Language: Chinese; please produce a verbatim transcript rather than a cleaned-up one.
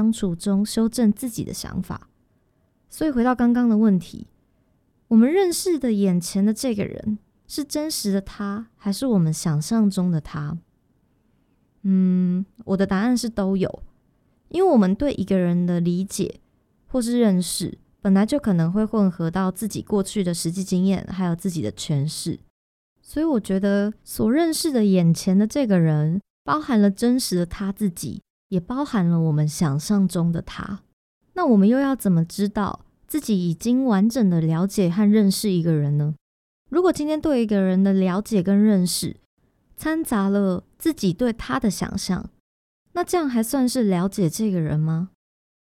相处中修正自己的想法。所以回到刚刚的问题，我们认识的眼前的这个人是真实的他，还是我们想象中的他？嗯，我的答案是都有。因为我们对一个人的理解或是认识，本来就可能会混合到自己过去的实际经验，还有自己的诠释。所以我觉得所认识的眼前的这个人，包含了真实的他自己，也包含了我们想象中的他。那我们又要怎么知道自己已经完整的了解和认识一个人呢？如果今天对一个人的了解跟认识掺杂了自己对他的想象，那这样还算是了解这个人吗？